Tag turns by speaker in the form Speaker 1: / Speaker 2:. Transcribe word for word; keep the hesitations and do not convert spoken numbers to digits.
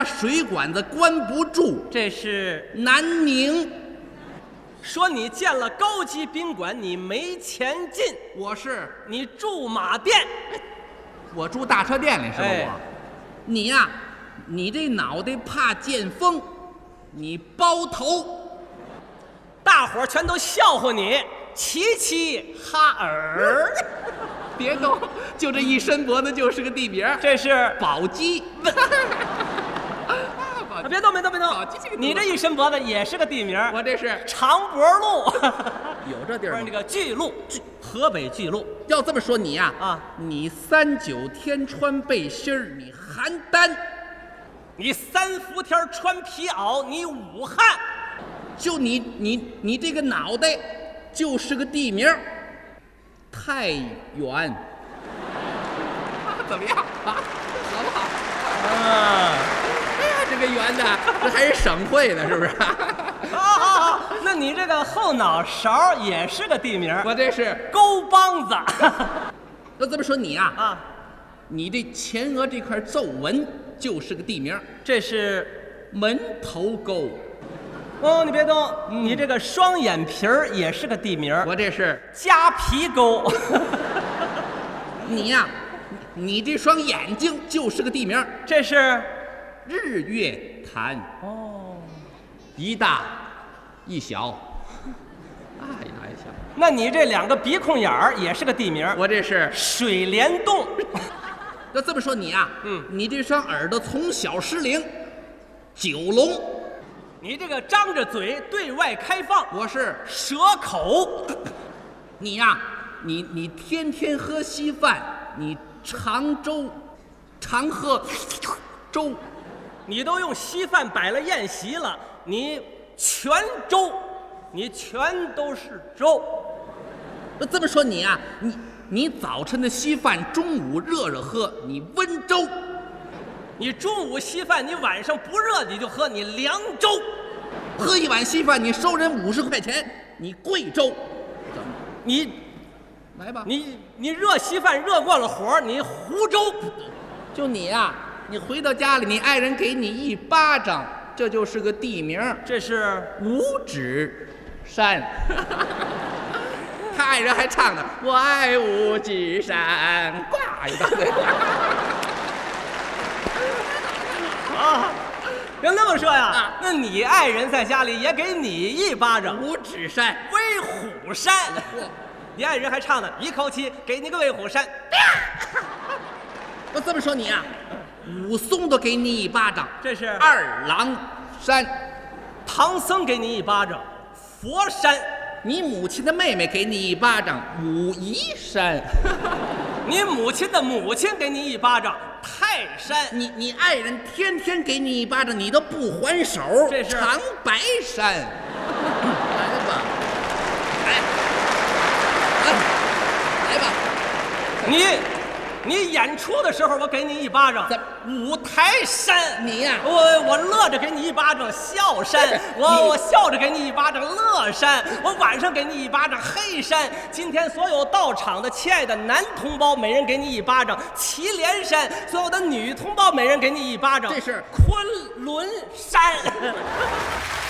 Speaker 1: 水管子关不住，
Speaker 2: 这是
Speaker 1: 南宁。
Speaker 2: 说你建了高级宾馆，你没钱进，
Speaker 1: 我是
Speaker 2: 你驻马店。
Speaker 1: 我住大车店里是吧？
Speaker 2: 哎
Speaker 1: 我，你呀、你这脑袋怕见风，你包头。
Speaker 2: 大伙儿全都笑话你，齐齐哈尔。
Speaker 1: 别动，就这一伸脖子就是个地名。
Speaker 2: 这是
Speaker 1: 宝鸡。
Speaker 2: 啊，别动，别动，别动
Speaker 1: 宝鸡这个！地方
Speaker 2: 你这一伸脖子也是个地名。
Speaker 1: 我这是
Speaker 2: 长脖路，
Speaker 1: 有这地儿吗
Speaker 2: 不是那？个巨鹿，河北巨鹿。
Speaker 1: 要这么说你呀、
Speaker 2: 啊
Speaker 1: 你三九天穿背心儿，你邯郸；
Speaker 2: 你三伏天穿皮袄，你武汉。
Speaker 1: 就你你你这个脑袋，就是个地名儿，太原。怎么样啊？好不好？
Speaker 2: 啊，
Speaker 1: 哎呀，这个圆的，这还是省会呢，是不是？
Speaker 2: 好好好，那你这个后脑勺也是个地名。
Speaker 1: 我这是。
Speaker 2: 沟帮子。
Speaker 1: 要这么说你呀、
Speaker 2: 啊，
Speaker 1: 你这前额这块皱纹就是个地名儿，
Speaker 2: 这是
Speaker 1: 门头沟。
Speaker 2: 哦，你别动，你这个双眼皮儿也是个地名。
Speaker 1: 我这是。
Speaker 2: 夹皮沟。
Speaker 1: 你呀、你这双眼睛就是个地名儿，
Speaker 2: 这是
Speaker 1: 日月潭。
Speaker 2: 哦，
Speaker 1: 一大一小，大一大一小。
Speaker 2: 那你这两个鼻孔眼儿也是个地名。
Speaker 1: 我这是。
Speaker 2: 水帘洞。
Speaker 1: 要这么说你呀、
Speaker 2: 嗯
Speaker 1: 你这双耳朵从小失灵，九龙。
Speaker 2: 你这个张着嘴对外开放，
Speaker 1: 我是。
Speaker 2: 蛇口。
Speaker 1: 你呀、你你天天喝稀饭，你常粥，常喝粥。
Speaker 2: 你都用稀饭摆了宴席了，你全粥，你全都是粥。
Speaker 1: 那这么说你呀、你你早晨的稀饭，中午热热喝，你温粥。
Speaker 2: 你中午稀饭，你晚上不热你就喝，你凉粥。
Speaker 1: 喝一碗稀饭，你收人五十块钱，你贵州。怎么？
Speaker 2: 你
Speaker 1: 来吧，
Speaker 2: 你你热稀饭热过了火，你湖州。
Speaker 1: 就你呀、你回到家里，你爱人给你一巴掌，这就是个地名儿，
Speaker 2: 这是
Speaker 1: 五指山。他爱人还唱呢，我爱五指山，呱一大嘴。
Speaker 2: 啊，要那么说呀，
Speaker 1: 啊
Speaker 2: 那你爱人在家里也给你一巴掌，
Speaker 1: 五指山。
Speaker 2: 威虎山。你爱人还唱呢，一口气给你个威虎山。
Speaker 1: 那这么说你呀、武松都给你一巴掌，
Speaker 2: 这是
Speaker 1: 二郎山。
Speaker 2: 唐僧给你一巴掌，佛山。
Speaker 1: 你母亲的妹妹给你一巴掌，武夷山。
Speaker 2: 你母亲的母亲给你一巴掌，泰山。
Speaker 1: 你你爱人天天给你一巴掌，你都不还手，
Speaker 2: 这是
Speaker 1: 长白山。来吧，来，来，来吧。
Speaker 2: 你你演出的时候，我给你一巴掌
Speaker 1: 怎，
Speaker 2: 五台山。
Speaker 1: 你呀
Speaker 2: 我我乐着给你一巴掌，笑山；我
Speaker 1: 你
Speaker 2: 我笑着给你一巴掌，乐山；我晚上给你一巴掌，黑山。今天所有到场的亲爱的男同胞，每人给你一巴掌，祁连山；所有的女同胞，每人给你一巴掌，
Speaker 1: 这是
Speaker 2: 昆仑山。